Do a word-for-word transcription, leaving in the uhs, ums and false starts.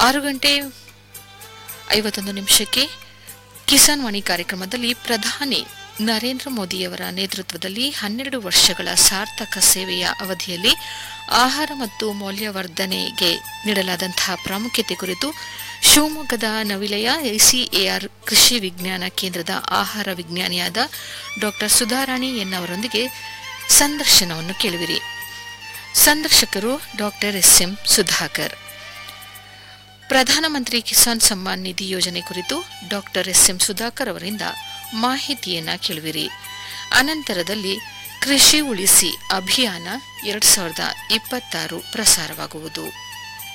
ಆರು ಗಂಟೆ ಐವತ್ತೊಂದು ನಿಮಿಷಕ್ಕೆ ಕಿಸಾನ್ ವಾಣಿ ಕಾರ್ಯಕ್ರಮದಲ್ಲಿ ಪ್ರಧಾನಿ ನರೇಂದ್ರ ಮೋದಿಯವರ ನೇತೃತ್ವದಲ್ಲಿ ಹನ್ನೆರಡು ವರ್ಷಗಳ ಸಾರ್ಥಕ ಸೇವೆಯ ಅವಧಿಯಲ್ಲಿ ಆಹಾರ ಮತ್ತು ಮೌಲ್ಯವರ್ಧನೆಗೆ ನೀಡಲಾದಂತಹ ಪ್ರಾಮುಖ್ಯತೆ ಕುರಿತು ಶಿವಮೊಗ್ಗದ ನವಿಲೆಯ ಐಸಿಎಆರ್ ಕೃಷಿ ವಿಜ್ಞಾನ ಕೇಂದ್ರದ ಆಹಾರ ವಿಜ್ಞಾನಿಯಾದ ಡಾ ಸುಧಾರಾಣಿ ಎನ್ ಅವರೊಂದಿಗೆ ಸಂದರ್ಶನವನ್ನು ಕೇಳುವಿರಿ. ಸಂದರ್ಶಕರು ಡಾ ಎಸ್ ಎಂ ಸುಧಾಕರ್. ಪ್ರಧಾನಮಂತ್ರಿ ಕಿಸಾನ್ ಸಮ್ಮಾನ್ ನಿಧಿ ಯೋಜನೆ ಕುರಿತು ಡಾ ಎಸ್ ಎಂ ಸುಧಾಕರ್ ಅವರಿಂದ ಮಾಹಿತಿಯನ್ನ ಕೇಳುವಿರಿ. ಅನಂತರದಲ್ಲಿ ಕೃಷಿ ಉಳಿಸಿ ಅಭಿಯಾನ ಎರಡ್ ಸಾವಿರದ ಇಪ್ಪತ್ತಾರು ಪ್ರಸಾರವಾಗುವುದು.